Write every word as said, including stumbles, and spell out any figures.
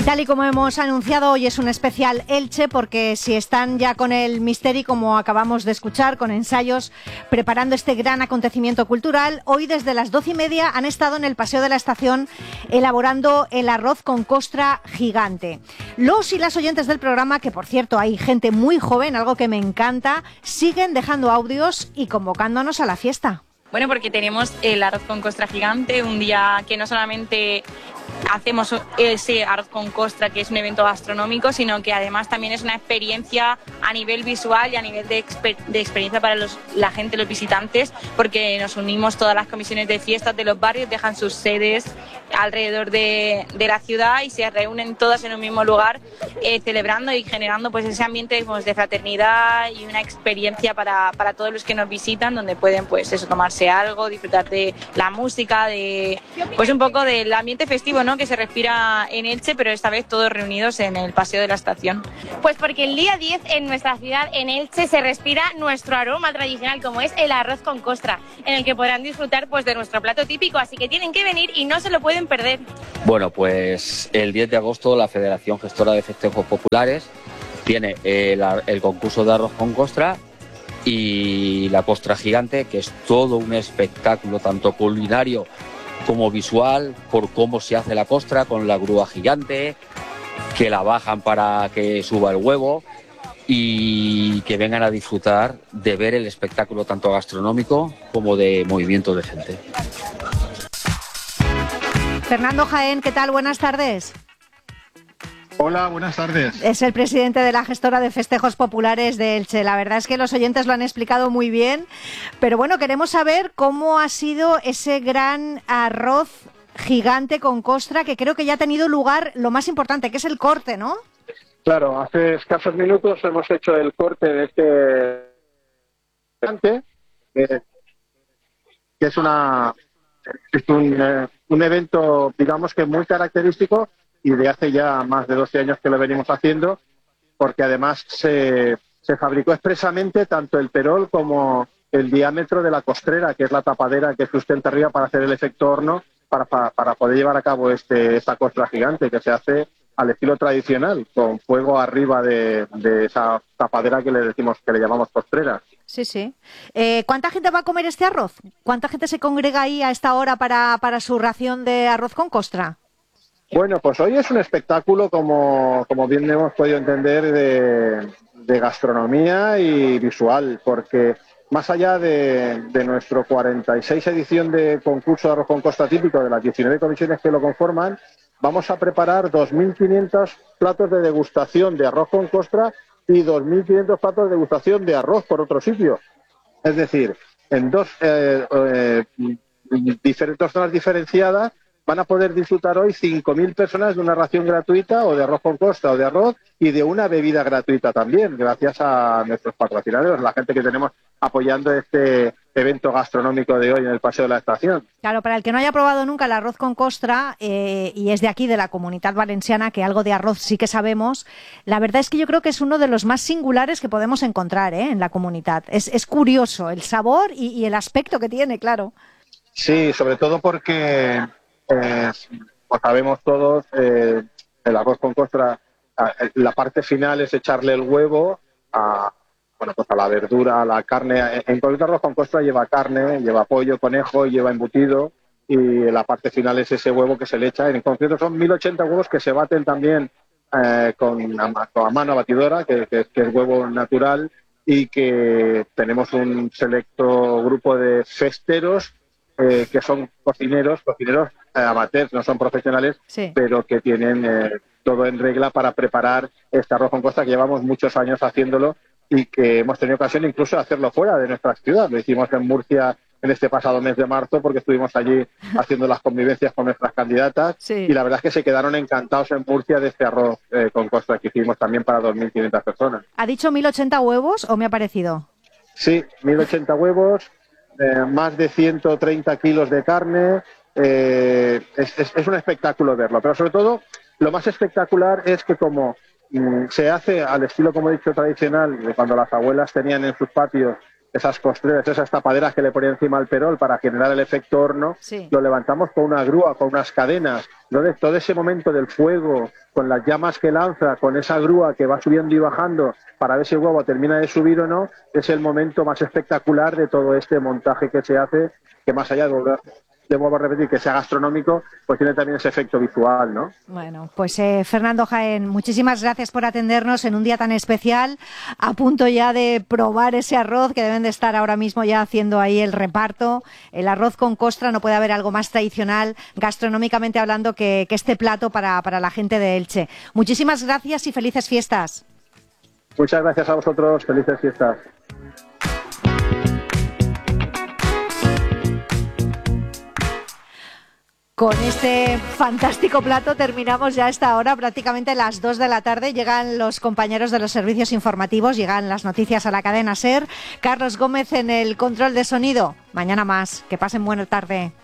Tal y como hemos anunciado, hoy es un especial Elche, porque si están ya con el Misteri, como acabamos de escuchar, con ensayos, preparando este gran acontecimiento cultural, hoy desde las doce y media han estado en el Paseo de la Estación elaborando el arroz con costra gigante. Los y las oyentes del programa, que por cierto hay gente muy joven, algo que me encanta, siguen dejando audios y convocándonos a la fiesta. Bueno, porque tenemos el arroz con costra gigante, un día que no solamente hacemos ese arroz con costra, que es un evento gastronómico, sino que además también es una experiencia a nivel visual y a nivel de, exper- de experiencia para los, la gente, los visitantes, porque nos unimos todas las comisiones de fiestas de los barrios, dejan sus sedes alrededor de, de la ciudad y se reúnen todas en un mismo lugar, eh, celebrando y generando pues ese ambiente pues, de fraternidad y una experiencia para, para todos los que nos visitan, donde pueden pues eso, tomarse algo, disfrutar de la música, de pues un poco del ambiente festivo, ¿no?, que se respira en Elche, pero esta vez todos reunidos en el Paseo de la Estación. Pues porque el día diez en nuestra ciudad, en Elche, se respira nuestro aroma tradicional, como es el arroz con costra, en el que podrán disfrutar pues de nuestro plato típico, así que tienen que venir y no se lo pueden perder. Bueno, pues el diez de agosto la Federación Gestora de Festejos Populares tiene el, el concurso de arroz con costra y la costra gigante, que es todo un espectáculo tanto culinario como visual, por cómo se hace la costra con la grúa gigante, que la bajan para que suba el huevo y que vengan a disfrutar de ver el espectáculo tanto gastronómico como de movimiento de gente. Fernando Jaén, ¿qué tal? Buenas tardes. Hola, buenas tardes. Es el presidente de la Gestora de Festejos Populares de Elche. La verdad es que los oyentes lo han explicado muy bien, pero bueno, queremos saber cómo ha sido ese gran arroz gigante con costra, que creo que ya ha tenido lugar lo más importante, que es el corte, ¿no? Claro, hace escasos minutos hemos hecho el corte de este gigante, eh, que es una es un, eh, un evento, digamos que muy característico, y de hace ya más de doce años que lo venimos haciendo, porque además se, se fabricó expresamente tanto el perol como el diámetro de la costrera, que es la tapadera que sustenta arriba para hacer el efecto horno, para, para, para poder llevar a cabo este, esta costra gigante, que se hace al estilo tradicional, con fuego arriba de, de esa tapadera que le decimos, que le llamamos costrera. Sí, sí. Eh, ¿Cuánta gente va a comer este arroz? ¿Cuánta gente se congrega ahí a esta hora para, para su ración de arroz con costra? Bueno, pues hoy es un espectáculo, como, como bien hemos podido entender, de, de gastronomía y visual, porque más allá de, de nuestro cuarenta y seis edición de concurso de arroz con costra típico, de las diecinueve comisiones que lo conforman, vamos a preparar dos mil quinientos platos de degustación de arroz con costra y dos mil quinientos platos de degustación de arroz por otro sitio. Es decir, en dos, eh, eh, diferentes zonas diferenciadas, van a poder disfrutar hoy cinco mil personas de una ración gratuita o de arroz con costra o de arroz y de una bebida gratuita también, gracias a nuestros patrocinadores, la gente que tenemos apoyando este evento gastronómico de hoy en el Paseo de la Estación. Claro, para el que no haya probado nunca el arroz con costra, eh, y es de aquí, de la Comunitat Valenciana, que algo de arroz sí que sabemos, la verdad es que yo creo que es uno de los más singulares que podemos encontrar ¿eh? en la comunidad. Es, es curioso el sabor y, y el aspecto que tiene, claro. Sí, sobre todo porque... Eh, pues sabemos todos, eh, el arroz con costra, eh, la parte final es echarle el huevo a, bueno, pues a la verdura, a la carne. En concreto, arroz con costra lleva carne, lleva pollo, conejo, lleva embutido, y la parte final es ese huevo que se le echa. En concreto son mil ochenta huevos que se baten también eh, con, a, con a mano batidora, que, que, que es huevo natural, y que tenemos un selecto grupo de festeros eh, que son cocineros, cocineros eh, amateurs, no son profesionales, sí, pero que tienen eh, todo en regla para preparar este arroz con costra, que llevamos muchos años haciéndolo y que hemos tenido ocasión incluso de hacerlo fuera de nuestra ciudad. Lo hicimos en Murcia en este pasado mes de marzo, porque estuvimos allí haciendo las convivencias con nuestras candidatas, sí, y la verdad es que se quedaron encantados en Murcia de este arroz eh, con costra que hicimos también para dos mil quinientas personas. ¿Ha dicho mil ochenta huevos o me ha parecido? Sí, mil ochenta huevos, eh, más de ciento treinta kilos de carne. Eh, es, es, es un espectáculo verlo, pero sobre todo lo más espectacular es que como mm, se hace al estilo, como he dicho, tradicional, de cuando las abuelas tenían en sus patios esas costreras, esas tapaderas que le ponía encima al perol para generar el efecto horno, sí. Lo levantamos con una grúa, con unas cadenas. Entonces, todo ese momento del fuego, con las llamas que lanza, con esa grúa que va subiendo y bajando para ver si el huevo termina de subir o no, es el momento más espectacular de todo este montaje que se hace, que más allá de volver, de vuelvo a repetir, que sea gastronómico, pues tiene también ese efecto visual, ¿no? Bueno, pues eh, Fernando Jaén, muchísimas gracias por atendernos en un día tan especial, a punto ya de probar ese arroz que deben de estar ahora mismo ya haciendo ahí el reparto, el arroz con costra. No puede haber algo más tradicional, gastronómicamente hablando, que, que este plato para, para la gente de Elche. Muchísimas gracias y felices fiestas. Muchas gracias a vosotros, felices fiestas. Con este fantástico plato terminamos ya a esta hora, prácticamente las dos de la tarde. Llegan los compañeros de los servicios informativos, llegan las noticias a la cadena SER. Carlos Gómez en el control de sonido. Mañana más. Que pasen buena tarde.